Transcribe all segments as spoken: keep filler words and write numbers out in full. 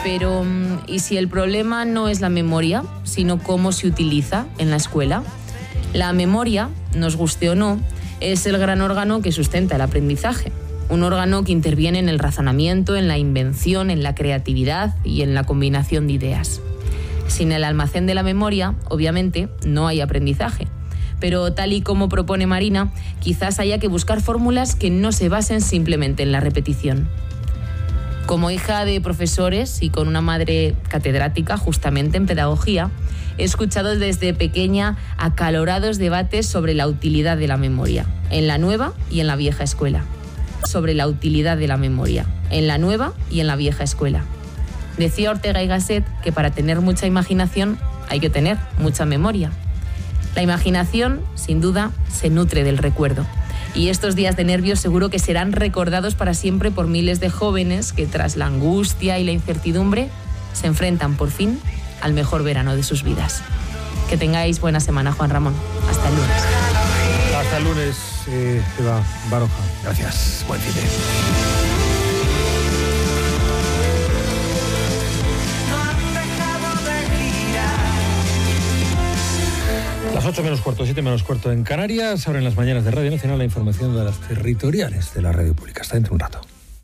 Pero, ¿y si el problema no es la memoria, sino cómo se utiliza en la escuela? La memoria, nos guste o no, es el gran órgano que sustenta el aprendizaje. Un órgano que interviene en el razonamiento, en la invención, en la creatividad y en la combinación de ideas. Sin el almacén de la memoria, obviamente, no hay aprendizaje. Pero tal y como propone Marina, quizás haya que buscar fórmulas que no se basen simplemente en la repetición. Como hija de profesores y con una madre catedrática justamente en pedagogía, he escuchado desde pequeña acalorados debates sobre la utilidad de la memoria, en la nueva y en la vieja escuela. Sobre la utilidad de la memoria, en la nueva y en la vieja escuela. Decía Ortega y Gasset que para tener mucha imaginación hay que tener mucha memoria. La imaginación, sin duda, se nutre del recuerdo. Y estos días de nervios seguro que serán recordados para siempre por miles de jóvenes que tras la angustia y la incertidumbre se enfrentan por fin al mejor verano de sus vidas. Que tengáis buena semana, Juan Ramón. Hasta el lunes. Hasta el lunes, eh, Eva Baroja. Gracias. Buen fin de Las ocho menos cuarto, siete menos cuarto en Canarias. Ahora en las mañanas de Radio Nacional la información de las territoriales de la radio pública. Hasta dentro de un rato.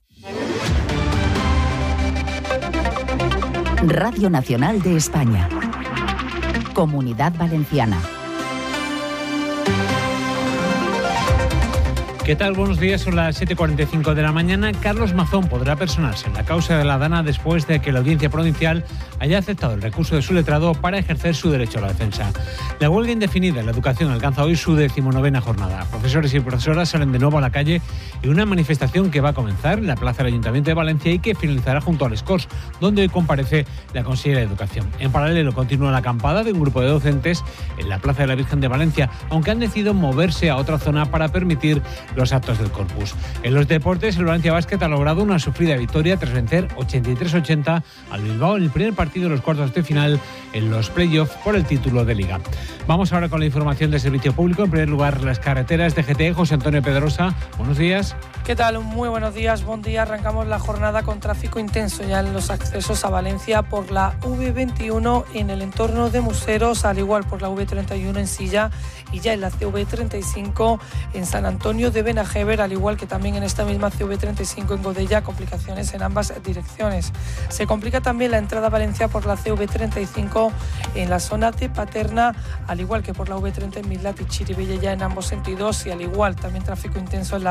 Radio Nacional de España. Comunidad Valenciana. ¿Qué tal? Buenos días, son las siete y cuarenta y cinco de la mañana. Carlos Mazón podrá personarse en la causa de la Dana después de que la Audiencia Provincial haya aceptado el recurso de su letrado para ejercer su derecho a la defensa. La huelga indefinida en la educación alcanza hoy su decimonovena jornada. Profesores y profesoras salen de nuevo a la calle en una manifestación que va a comenzar en la plaza del Ayuntamiento de Valencia y que finalizará junto al Escors, donde hoy comparece la consejera de Educación. En paralelo continúa la acampada de un grupo de docentes en la plaza de la Virgen de Valencia, aunque han decidido moverse a otra zona para permitir los actos del Corpus. En los deportes, el Valencia Basket ha logrado una sufrida victoria tras vencer ochenta y tres ochenta al Bilbao en el primer partido de los cuartos de final en los playoffs por el título de Liga. Vamos ahora con la información de servicio público. En primer lugar, las carreteras de G T E. José Antonio Pedrosa, buenos días. ¿Qué tal? Muy buenos días, buen día. Arrancamos la jornada con tráfico intenso ya en los accesos a Valencia por la V veintiuno en el entorno de Museros, al igual por la V treinta y uno en Silla y ya en la C V treinta y cinco en San Antonio de Benajever, al igual que también en esta misma C V treinta y cinco en Godella, complicaciones en ambas direcciones. Se complica también la entrada a Valencia por la C V treinta y cinco en la zona de Paterna, al igual que por la V treinta en Midlat y Chirivella ya en ambos sentidos, y al igual también tráfico intenso en la